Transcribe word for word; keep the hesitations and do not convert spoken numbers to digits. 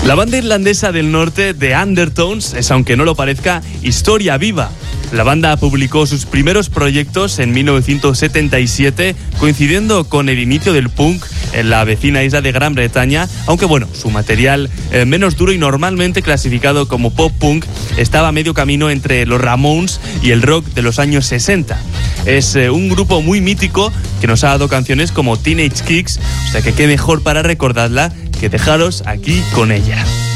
La banda irlandesa del norte, The Undertones, es, aunque no lo parezca, historia viva. La banda publicó sus primeros proyectos en mil novecientos setenta y siete, coincidiendo con el inicio del punk en la vecina isla de Gran Bretaña, aunque bueno, su material eh, menos duro y normalmente clasificado como pop punk estaba a medio camino entre los Ramones y el rock de los años sesenta. Es eh, un grupo muy mítico que nos ha dado canciones como Teenage Kicks, o sea que qué mejor para recordarla que dejaros aquí con ella.